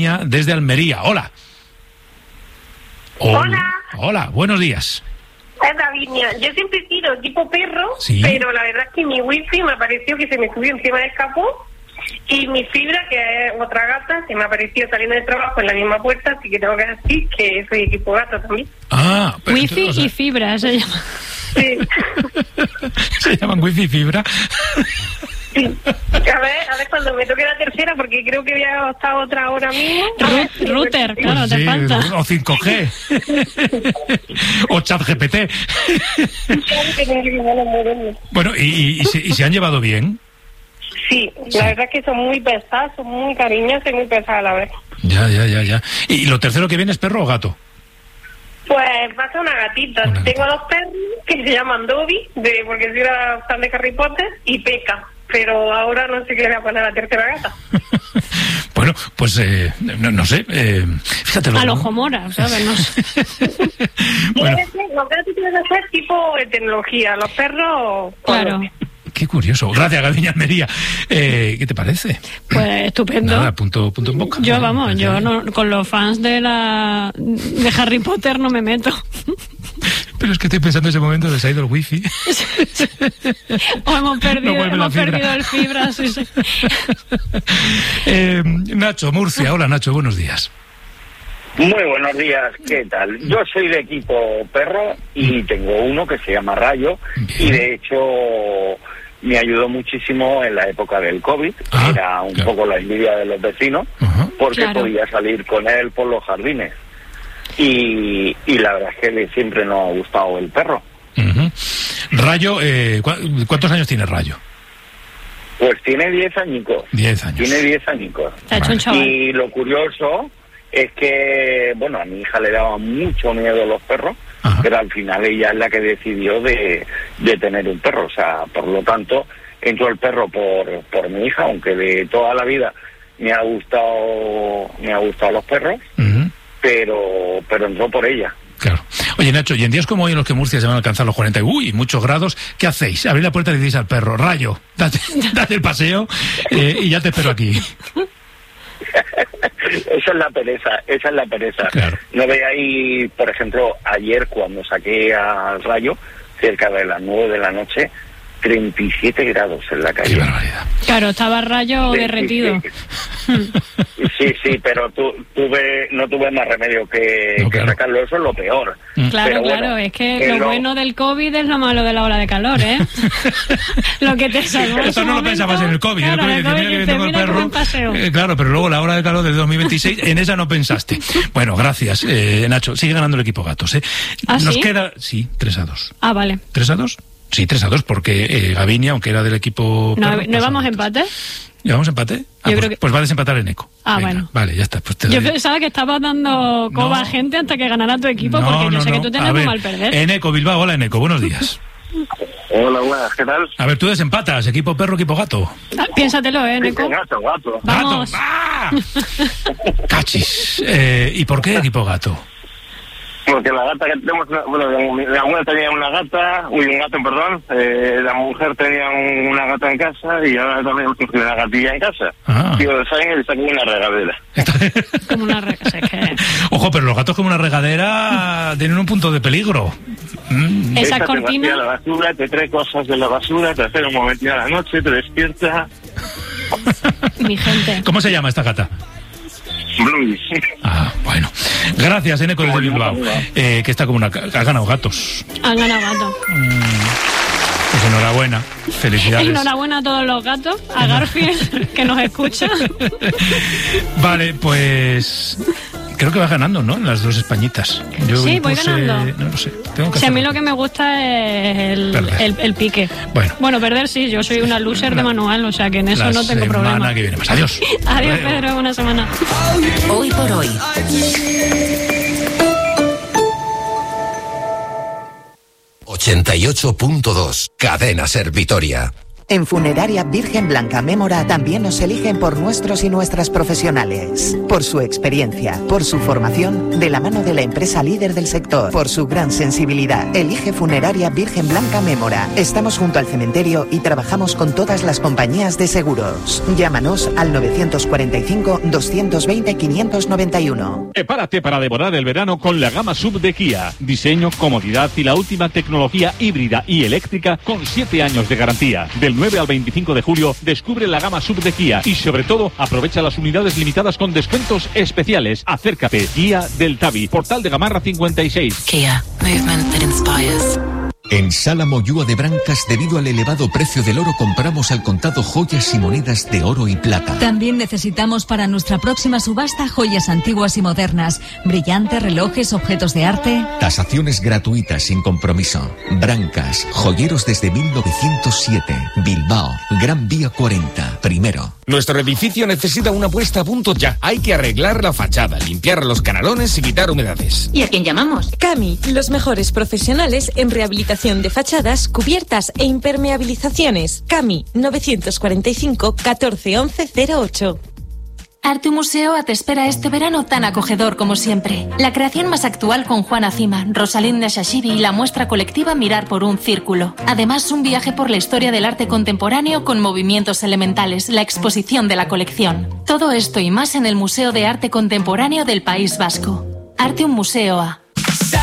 Gavinia desde Almería. Hola. Hola. Hola, buenos días. Es Gavinia. Yo siempre he sido tipo perro, ¿Sí? pero la verdad es que mi wifi me pareció que se me subió encima del capó y mi fibra, que es otra gata, se me apareció saliendo del trabajo en la misma puerta, así que tengo que decir que soy equipo gato también. Ah, pero Wifi y fibra se llama. Sí. ¿Se llaman wifi y fibra? Sí. A ver cuando me toque la tercera, porque creo que voy a estar otra hora mismo. Router, claro, te Sí, falta. o 5G. O ChatGPT. Bueno, ¿y se han llevado bien? Sí, la verdad es que son muy pesados, son muy cariñosos y muy pesados a la vez. Ya. ¿Y lo tercero que viene es perro o gato? Pues va a ser una gatita. Tengo dos perros que se llaman Dobby, porque soy una fan de Harry Potter, y Peca. Pero ahora no sé qué le voy a poner a la tercera gata. Bueno, pues no sé. Fíjate. Al ojo mora, ¿sabes? No sé. Bueno. Los gatos tienen que ser tipo de tecnología, los perros... Claro. Qué curioso. Gracias, Gavinia Almería. ¿Qué te parece? Pues estupendo. Nada, punto en boca. Yo, vamos, yo no, con los fans de Harry Potter no me meto. Pero es que estoy pensando en ese momento de se ha ido el wifi. O hemos perdido el fibra, sí. Nacho, Murcia. Hola, Nacho, buenos días. Muy buenos días, ¿qué tal? Yo soy de equipo perro y tengo uno que se llama Rayo. Bien. Y de hecho me ayudó muchísimo en la época del COVID. Era un poco la envidia de los vecinos, porque podía salir con él por los jardines. Y la verdad es que siempre nos ha gustado el perro. Rayo, ¿cuántos años tiene Rayo? Pues tiene 10 añicos. 10 años. Tiene 10 añicos. Está hecho un chaval. Y lo curioso es que, bueno, a mi hija le daba mucho miedo los perros, pero al final ella es la que decidió de tener un perro. O sea, por lo tanto, entró el perro por mi hija, aunque de toda la vida me ha gustado los perros, pero entró por ella. Claro. Oye, Nacho, y en días como hoy en los que Murcia se van a alcanzar los 40 muchos grados, ¿qué hacéis? Abrir la puerta y le decís al perro: Rayo, date el paseo y ya te espero aquí. Esa es la pereza. Claro. No veáis, por ejemplo, ayer cuando saqué al Rayo, cerca de las 9 de la noche, 37 grados en la calle. ¡Qué barbaridad! Claro, estaba Rayo derretido. Sí, pero no tuve más remedio que sacarlo. Eso es lo peor. Claro, bueno, es que lo bueno del COVID es lo malo de la ola de calor, ¿eh? Lo que te salvó. Esto no lo pensabas en el COVID. Claro, el COVID dice, mira que el perro. Claro, pero luego la ola de calor del 2026, en esa no pensaste. Bueno, gracias, Nacho. Sigue ganando el equipo gatos, ¿eh? ¿Ah, Nos sí? queda, sí, 3-2. Ah, vale. ¿3-2? Sí, 3-2, porque Gavinia, aunque era del equipo... ¿No vamos a empate? ¿Llevamos empate? Pues va a desempatar en Eco. Ah, venga, bueno. Vale, ya está. Pues yo pensaba que estabas dando coba a gente hasta que ganara tu equipo, porque yo sé que tú tienes muy mal perder. Eneco, Bilbao, hola Eneco, buenos días. Hola, buenas, ¿qué tal? A ver, tú desempatas, equipo perro, equipo gato. Piénsatelo, Eneco. Gato. Vamos. ¡Gato! ¡Ah! Cachis. ¿Y por qué equipo gato? Porque la gata que tenemos, la abuela tenía un gato, perdón, la mujer tenía una gata en casa y ahora también hemos una gatilla en casa. Tío, ¿saben? Está como una regadera. Como una regadera. Ojo, pero los gatos como una regadera tienen un punto de peligro. Esa cortina. Te la basura, te trae cosas de la basura, te hace un momentito a la noche, te despierta. Mi gente. ¿Cómo se llama esta gata? Blues. Ah, bueno. Gracias, Eneco desde Bilbao. Que está como ha ganado gatos. Han ganado gatos. Pues enhorabuena. Felicidades. Enhorabuena a todos los gatos, a Garfield, que nos escucha. Vale, pues... Creo que vas ganando, ¿no? Las dos españitas. Sí, voy ganando. No lo sé. A mí lo que me gusta es el pique. Bueno, perder sí, yo soy una loser de manual, o sea que en eso no tengo problema. La semana que viene más. Adiós. Adiós, Pedro, buena semana. Hoy por hoy. 88.2 Cadena Ser Vitoria. En Funeraria Virgen Blanca Mémora también nos eligen por nuestros y nuestras profesionales, por su experiencia, por su formación, de la mano de la empresa líder del sector, por su gran sensibilidad. Elige Funeraria Virgen Blanca Mémora. Estamos junto al cementerio y trabajamos con todas las compañías de seguros. Llámanos al 945 220 591. Prepárate para devorar el verano con la gama SUV de Kia. Diseño, comodidad y la última tecnología híbrida y eléctrica con 7 años de garantía. Del 9 al 25 de julio descubre la gama SUV de Kia y sobre todo aprovecha las unidades limitadas con descuentos especiales. Acércate. Kia del Tabi, Portal de Gamarra 56. Kia, movement that inspires. En Sala Moyúa de Brancas, debido al elevado precio del oro, compramos al contado joyas y monedas de oro y plata. También necesitamos para nuestra próxima subasta joyas antiguas y modernas, brillantes, relojes, objetos de arte. Tasaciones gratuitas sin compromiso. Brancas, joyeros desde 1907. Bilbao, Gran Vía 40, primero. Nuestro edificio necesita una puesta a punto ya. Hay que arreglar la fachada, limpiar los canalones y quitar humedades. ¿Y a quién llamamos? Cami, los mejores profesionales en rehabilitación de fachadas, cubiertas e impermeabilizaciones. Cami, 945 14 11 08. Arte Museoa te espera este verano tan acogedor como siempre. La creación más actual con Juana Cima, Rosalinda Shashibi y la muestra colectiva Mirar por un Círculo. Además, un viaje por la historia del arte contemporáneo con movimientos elementales, la exposición de la colección. Todo esto y más en el Museo de Arte Contemporáneo del País Vasco. Arte Museoa.